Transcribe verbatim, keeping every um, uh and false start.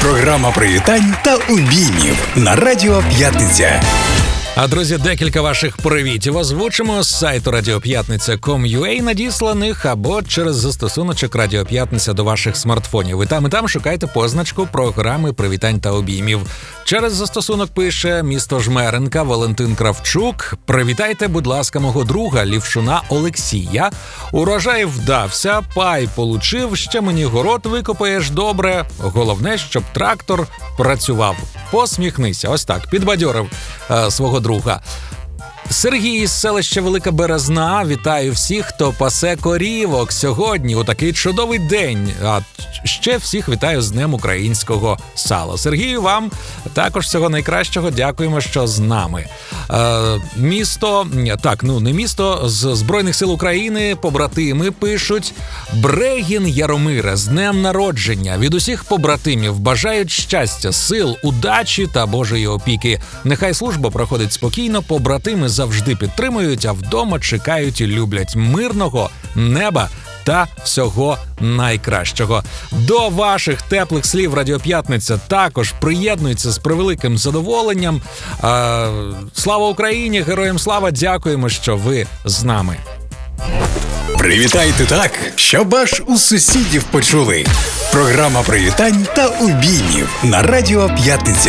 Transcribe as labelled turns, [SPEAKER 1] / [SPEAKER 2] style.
[SPEAKER 1] Програма привітань та обіймів на Радіо П'ятниця.
[SPEAKER 2] А, друзі, декілька ваших привітів озвучимо з сайту радіоп'ятниця крапка ком крапка ю а, надісланих або через застосуночок Радіо П'ятниця до ваших смартфонів. І там, і там шукайте позначку програми привітань та обіймів. Через застосунок пише місто Жмеринка Валентин Кравчук. Привітайте, будь ласка, мого друга Лівшуна Олексія. Урожай вдався, пай получив, ще мені город викопаєш добре. Головне, щоб трактор працював. Посміхнися. Ось так, підбадьорив е, свого друга. Сергій із селища Велика Березна. Вітаю всіх, хто пасе корівок сьогодні у такий чудовий день. А ще всіх вітаю з Днем українського сала. Сергію, вам також всього найкращого. Дякуємо, що з нами. Е, місто, так, ну не місто, з Збройних сил України, побратими пишуть: Брегін Яромире, з днем народження. Від усіх побратимів бажають щастя, сил, удачі та Божої опіки. Нехай служба проходить спокійно, побратими завжди підтримують, а вдома чекають і люблять. Мирного неба та всього найкращого. До ваших теплих слів Радіо П'ятниця також приєднується з превеликим задоволенням. А, слава Україні! Героям слава! Дякуємо, що ви з нами.
[SPEAKER 1] Привітайте так, щоб аж у сусідів почули. Програма привітань та обіймів на Радіо П'ятниця.